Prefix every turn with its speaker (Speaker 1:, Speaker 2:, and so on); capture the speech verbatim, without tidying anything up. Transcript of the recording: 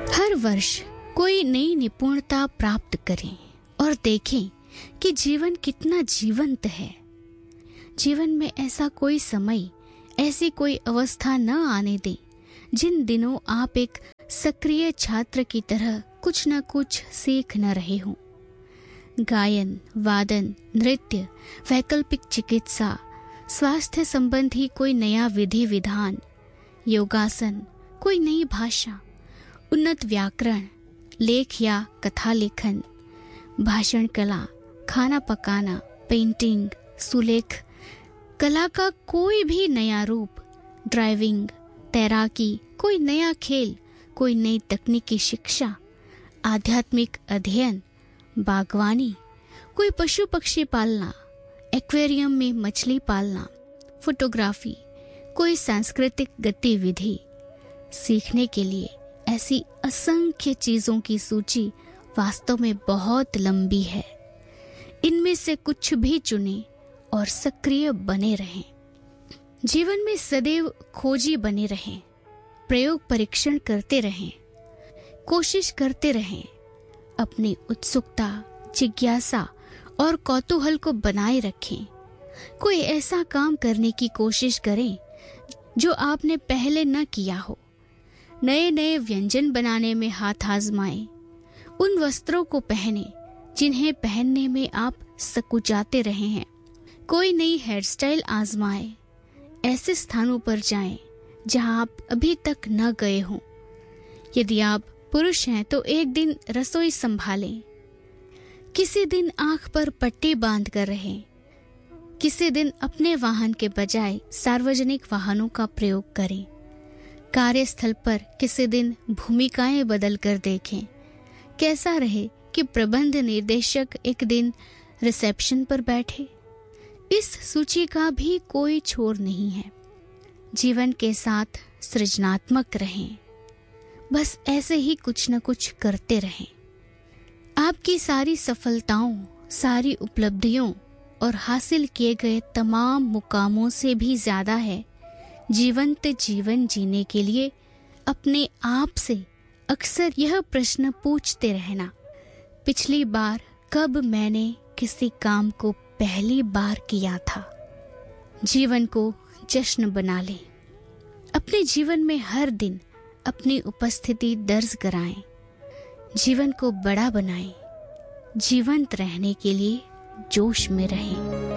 Speaker 1: हर वर्ष कोई नई निपुणता प्राप्त करें और देखें कि जीवन कितना जीवंत है। जीवन में ऐसा कोई समय, ऐसी कोई अवस्था न आने दें जिन दिनों आप एक सक्रिय छात्र की तरह कुछ न कुछ सीख न रहे हों। गायन, वादन, नृत्य, वैकल्पिक चिकित्सा, स्वास्थ्य संबंधी कोई नया विधि विधान, योगासन, कोई नई भाषा, उन्नत व्याकरण, लेख या कथा लेखन, भाषण कला, खाना पकाना, पेंटिंग, सुलेख, कला का कोई भी नया रूप, ड्राइविंग, तैराकी, कोई नया खेल, कोई नई तकनीकी शिक्षा, आध्यात्मिक अध्ययन, बागवानी, कोई पशु पक्षी पालना, एक्वेरियम में मछली पालना, फोटोग्राफी, कोई सांस्कृतिक गतिविधि। सीखने के लिए ऐसी असंख्य चीजों की सूची वास्तव में बहुत लंबी है। इनमें से कुछ भी चुनें और सक्रिय बने रहें। जीवन में सदैव खोजी बने रहें, प्रयोग परीक्षण करते रहें, कोशिश करते रहें। अपनी उत्सुकता, जिज्ञासा और कौतूहल को बनाए रखें। कोई ऐसा काम करने की कोशिश करें जो आपने पहले न किया हो। नए नए व्यंजन बनाने में हाथ आजमाएं। उन वस्त्रों को पहने जिन्हें पहनने में आप सकुचाते रहे हैं। कोई नई हेयर स्टाइल आजमाएं। ऐसे स्थानों पर जाएं जहां आप अभी तक न गए हों। यदि आप पुरुष हैं तो एक दिन रसोई संभालें। किसी दिन आंख पर पट्टी बांध कर रहें। किसी दिन अपने वाहन के बजाय सार्वजनिक वाहनों का प्रयोग करें। कार्यस्थल पर किसी दिन भूमिकाएं बदल कर देखें। कैसा रहे कि प्रबंध निर्देशक एक दिन रिसेप्शन पर बैठे। इस सूची का भी कोई छोर नहीं है। जीवन के साथ सृजनात्मक रहें। बस ऐसे ही कुछ न कुछ करते रहें। आपकी सारी सफलताओं, सारी उपलब्धियों और हासिल किए गए तमाम मुकामों से भी ज्यादा है जीवंत जीवन जीने के लिए अपने आप से अक्सर यह प्रश्न पूछते रहना, पिछली बार कब मैंने किसी काम को पहली बार किया था। जीवन को जश्न बना लें। अपने जीवन में हर दिन अपनी उपस्थिति दर्ज कराएं। जीवन को बड़ा बनाएं। जीवंत रहने के लिए जोश में रहें।